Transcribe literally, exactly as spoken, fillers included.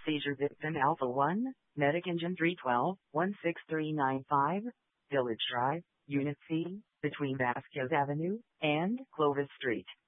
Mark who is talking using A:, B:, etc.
A: Seizure victim Alpha one, Medic Engine three twelve, one six three nine five, Village Drive, Unit C, between Vasquez Avenue and Clovis Street.